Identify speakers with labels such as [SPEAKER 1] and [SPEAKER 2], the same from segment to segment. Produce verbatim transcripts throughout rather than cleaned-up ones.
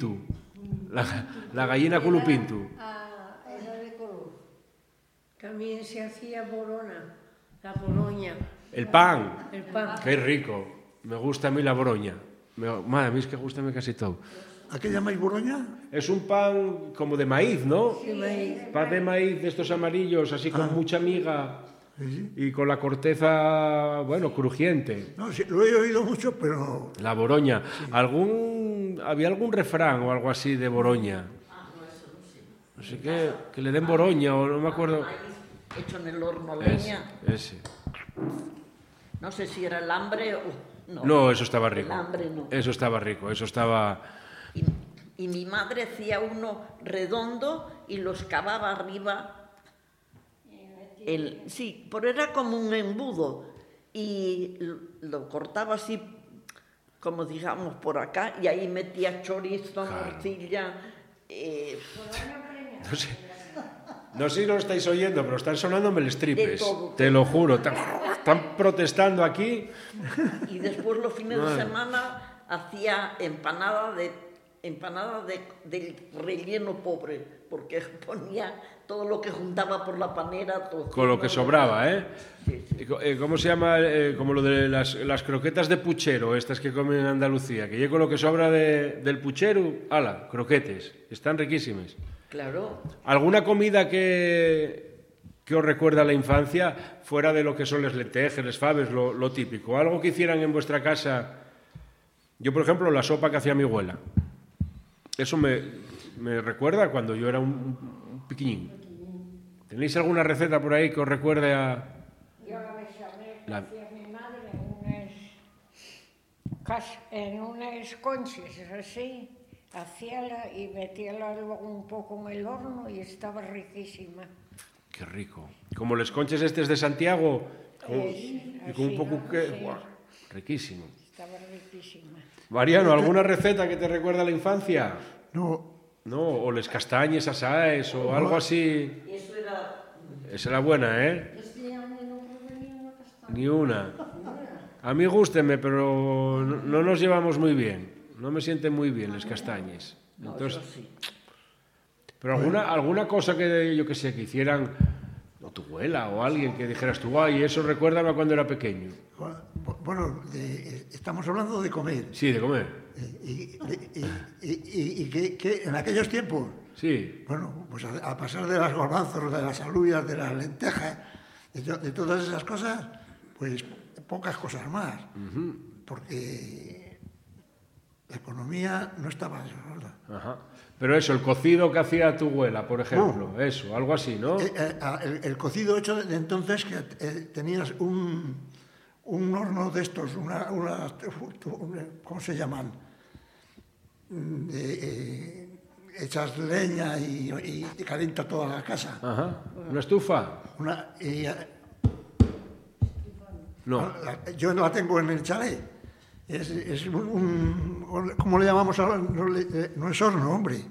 [SPEAKER 1] culupintu. La, la gallina culupintu.
[SPEAKER 2] Ah, era de color. También se hacía borona, la boroña.
[SPEAKER 1] El pan.
[SPEAKER 2] El pan.
[SPEAKER 1] Qué rico. Me gusta a mí la boroña. Me, madre, a mí es que gusta casi todo.
[SPEAKER 3] ¿A qué llamáis boroña?
[SPEAKER 1] Es un pan como de maíz, ¿no?
[SPEAKER 2] De maíz.
[SPEAKER 1] Pan de maíz de estos amarillos, así con
[SPEAKER 3] Ah.
[SPEAKER 1] mucha miga
[SPEAKER 3] Sí, sí.
[SPEAKER 1] y con la corteza, bueno, crujiente.
[SPEAKER 3] No, sí, lo he oído mucho, pero
[SPEAKER 1] La boroña. ¿Algún, ¿Había algún refrán o algo así de boroña? No sé qué, que le den boroña o no me acuerdo.
[SPEAKER 4] Hecho en el horno
[SPEAKER 1] Ese,
[SPEAKER 4] leña.
[SPEAKER 1] ese.
[SPEAKER 4] No sé si era el hambre o... No,
[SPEAKER 1] No, eso estaba rico.
[SPEAKER 4] El hambre no.
[SPEAKER 1] Eso estaba rico, eso estaba...
[SPEAKER 4] Y, y mi madre hacía uno redondo y lo excavaba arriba. El, sí, pero era como un embudo y lo, lo cortaba así, como digamos por acá, y ahí metía chorizo,
[SPEAKER 1] Claro.
[SPEAKER 4] morcilla. Eh,
[SPEAKER 1] No sé, no sé si lo estáis oyendo, pero están sonándome los tripes.
[SPEAKER 4] De todo.
[SPEAKER 1] Te lo juro. Están, están protestando aquí.
[SPEAKER 4] y después los fines
[SPEAKER 1] Madre.
[SPEAKER 4] de semana hacía empanada de empanada de, del relleno pobre, porque ponía todo lo que juntaba por la panera. Todo,
[SPEAKER 1] Con lo que sobraba, ¿eh?
[SPEAKER 4] Sí, sí.
[SPEAKER 1] Y co- eh, ¿Cómo se llama? Eh, como lo de las, las croquetas de puchero, estas que comen en Andalucía, que yo con lo que sobra de- del puchero, ala, croquetes. Están riquísimas.
[SPEAKER 4] Claro.
[SPEAKER 1] ¿Alguna comida que, que os recuerda a la infancia, fuera de lo que son las lentejas, las faves, lo, lo típico? ¿Algo que hicieran en vuestra casa? Yo, por ejemplo, la sopa que hacía mi abuela. Eso me, me recuerda cuando yo era un, un piquiñín. ¿Tenéis alguna receta por ahí que os recuerde a...?
[SPEAKER 2] Yo la bechamel que
[SPEAKER 1] La-
[SPEAKER 2] hacía mi madre en unas, cas- en unas conchas así, hacíala y metíala luego un poco en el horno y estaba riquísima.
[SPEAKER 1] Qué rico. Como los conches estes de Santiago, con-
[SPEAKER 2] Es,
[SPEAKER 1] y con un
[SPEAKER 2] así,
[SPEAKER 1] poco
[SPEAKER 2] ¿no?
[SPEAKER 1] que...
[SPEAKER 2] Sí.
[SPEAKER 1] ¡Buah! Riquísimo.
[SPEAKER 2] Estaba riquísima.
[SPEAKER 1] Mariano, ¿alguna receta que te recuerda a la infancia?
[SPEAKER 3] no.
[SPEAKER 1] No, o les castañes asaes o algo así.
[SPEAKER 4] Eso era...
[SPEAKER 1] Esa era buena, ¿eh? Ni una. A mí gústeme, pero no, no nos llevamos muy bien. No me sienten muy bien los castañes.
[SPEAKER 4] No,
[SPEAKER 1] Entonces,
[SPEAKER 4] eso sí.
[SPEAKER 1] pero alguna, alguna cosa que yo que sé, que hicieran, o tu abuela o alguien que dijeras tú, ay, eso recuérdame a cuando era pequeño.
[SPEAKER 3] Bueno, de- estamos hablando de comer.
[SPEAKER 1] Sí, de comer.
[SPEAKER 3] Y, y- y- y- y que, que en aquellos tiempos,
[SPEAKER 1] Sí.
[SPEAKER 3] bueno, pues a, a pasar de las garbanzos, de las alubias, de las lentejas, de, to- de todas esas cosas, pues pocas cosas más. Porque la economía no estaba desarrollada.
[SPEAKER 1] Ajá. Pero eso, el cocido que hacía tu abuela, por ejemplo, eso, algo así, ¿no?
[SPEAKER 3] Eh, eh, a- el, el cocido hecho de entonces, que eh, tenías un, un horno de estos, una, una- ¿cómo se llaman? Mm, eh, eh, echas leña y, y te calienta toda la casa.
[SPEAKER 1] Ajá. ¿Una estufa?
[SPEAKER 3] Una, y, eh,
[SPEAKER 1] No.
[SPEAKER 3] la- yo la tengo en el chalet. Es, es un, un- ¿cómo le llamamos ahora? No, le- eh, no es horno, hombre.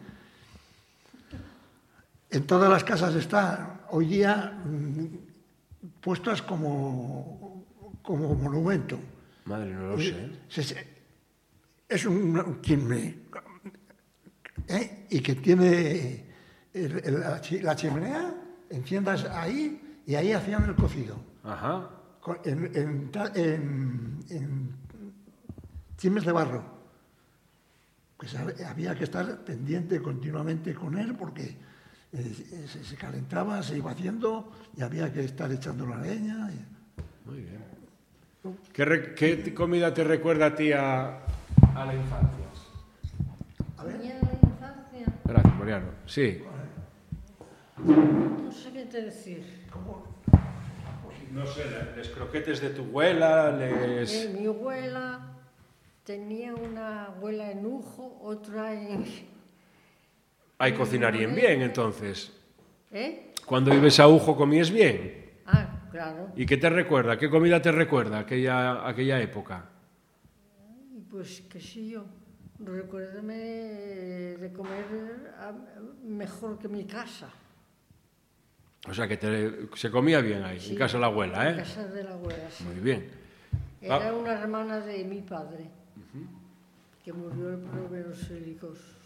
[SPEAKER 3] En todas las casas está hoy día mm, puestas como, como monumento.
[SPEAKER 1] Madre, no lo sé.
[SPEAKER 3] Se- se- es un, un chimney, ¿eh? Y que tiene el- el- la, chi- la chimenea, enciendas ahí y ahí hacían el cocido.
[SPEAKER 1] Ajá.
[SPEAKER 3] Con- En, en, ta- en, en chimes de barro. Pues hab- había que estar pendiente continuamente con él porque eh, se, se calentaba, se iba haciendo y había que estar echando la leña. y-
[SPEAKER 1] Muy bien. ¿Qué, re- qué t- comida te recuerda a ti a, a la infancia?
[SPEAKER 3] A ver,
[SPEAKER 2] Tenía la infancia,
[SPEAKER 1] Gracias, Mariano. Sí.
[SPEAKER 2] no sé qué te decir.
[SPEAKER 1] No sé, les croquetes de tu abuela,
[SPEAKER 2] Eh,
[SPEAKER 1] les...
[SPEAKER 2] mi abuela tenía una abuela en Ujo, otra en...
[SPEAKER 1] Ahí cocinarían bien, entonces.
[SPEAKER 2] ¿Eh?
[SPEAKER 1] Cuando ibas a Ujo comías bien.
[SPEAKER 2] Ah, claro.
[SPEAKER 1] ¿Y qué te recuerda? ¿Qué comida te recuerda aquella, aquella época?
[SPEAKER 2] Y pues, qué sé yo, recuérdame de comer ah, mejor que mi casa.
[SPEAKER 1] O sea, que te- se comía bien ahí,
[SPEAKER 2] Sí,
[SPEAKER 1] en casa de la abuela,
[SPEAKER 2] En
[SPEAKER 1] ¿eh?
[SPEAKER 2] casa de la abuela, sí.
[SPEAKER 1] Muy bien.
[SPEAKER 2] Era
[SPEAKER 1] Ah.
[SPEAKER 2] una hermana de mi padre, que murió por veros célicos.